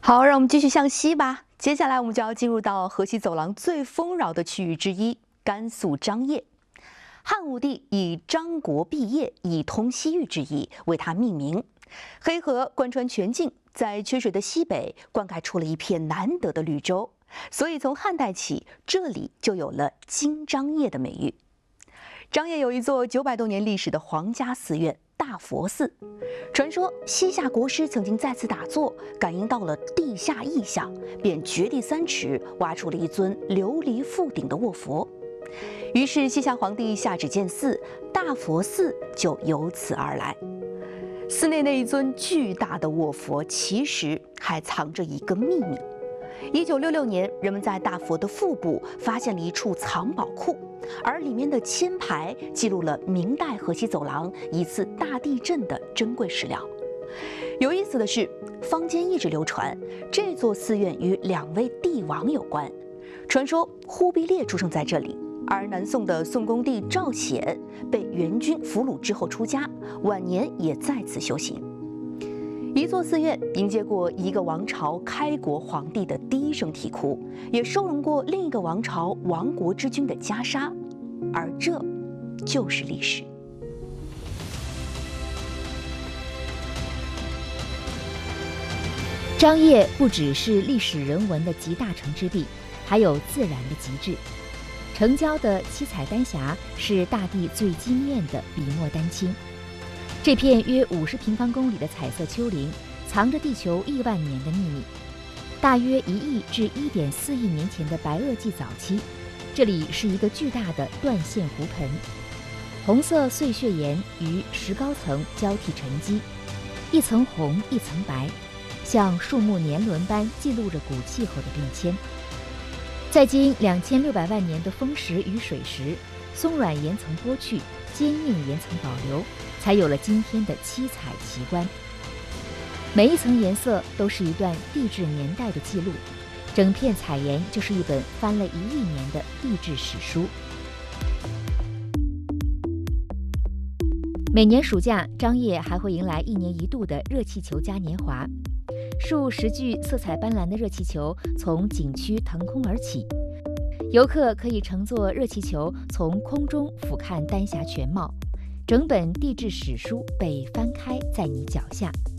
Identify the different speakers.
Speaker 1: 好，让我们继续向西吧。接下来我们就要进入到河西走廊最丰饶的区域之一——甘肃张掖。汉武帝以张国毕业，以通西域之意为它命名。黑河贯穿全境，在缺水的西北灌溉出了一片难得的绿洲，所以从汉代起，这里就有了金张掖的美誉。张掖有一座900多年历史的皇家寺院大佛寺，传说西夏国师曾经在此打坐，感应到了地下异象，便掘地3尺，挖出了一尊琉璃覆顶的卧佛。于是西夏皇帝下旨建寺，大佛寺就由此而来。寺内那一尊巨大的卧佛，其实还藏着一个秘密。1966年，人们在大佛的腹部发现了一处藏宝库，而里面的签牌记录了明代河西走廊一次大地震的珍贵史料。有意思的是，坊间一直流传这座寺院与2位帝王有关。传说忽必烈出生在这里，而南宋的宋恭帝赵显被元军俘虏之后出家，晚年也在此修行。一座寺院迎接过一个王朝开国皇帝的第一声啼哭，也收容过另一个王朝亡国之君的袈裟，而这就是历史。
Speaker 2: 张掖不只是历史人文的集大成之地，还有自然的极致。城郊的七彩丹霞是大地最惊艳的笔墨丹青。这片约50平方公里的彩色丘陵，藏着地球亿万年的秘密。大约1亿至1.4亿年前的白垩纪早期，这里是一个巨大的断线湖盆，红色碎屑岩与石膏层交替沉积，一层红一层白，像树木年轮般记录着古气候的变迁。在经2600万年的风蚀与水蚀，松软岩层剥去，坚硬岩层保留，才有了今天的七彩奇观。每一层颜色都是一段地质年代的记录，整片彩岩就是一本翻了1亿年的地质史书。每年暑假，张掖还会迎来1年1度的热气球嘉年华，数10具色彩斑斓的热气球从景区腾空而起，游客可以乘坐热气球从空中俯瞰丹霞全貌，整本地质史书被翻开在你脚下。